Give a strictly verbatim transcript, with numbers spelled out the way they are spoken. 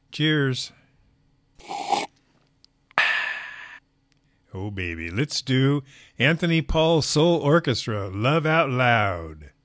Cheers. Oh, baby. Let's do Anthony Paul Soul Orchestra, Love Out Loud.